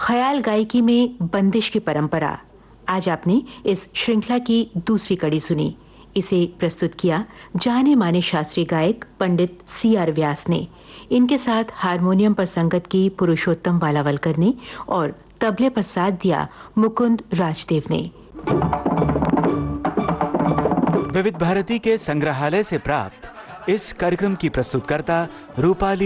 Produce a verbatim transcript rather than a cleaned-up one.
ख्याल गायकी में बंदिश की परंपरा। आज आपने इस श्रृंखला की दूसरी कड़ी सुनी। इसे प्रस्तुत किया जाने माने शास्त्रीय गायक पंडित सी आर व्यास ने। इनके साथ हारमोनियम पर संगत की पुरुषोत्तम वालावलकर ने और तबले पर साथ दिया मुकुंद राजदेव ने। विविध भारती के संग्रहालय से प्राप्त इस कार्यक्रम की प्रस्तुतकर्ता रूपाली